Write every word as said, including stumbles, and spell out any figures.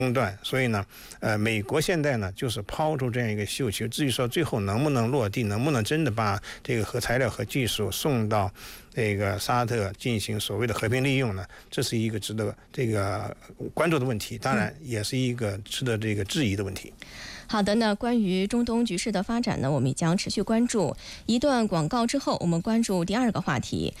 中断，所以呢，呃，美国现在呢就是抛出这样一个绣球，至于说最后能不能落地，能不能真的把这个核材料和技术送到这个沙特进行所谓的和平利用呢，这是一个值得这个关注的问题，当然也是一个值得这个质疑的问题。 好的，那关于中东局势的发展呢，我们也将持续关注。一段广告之后，我们关注第二个话题。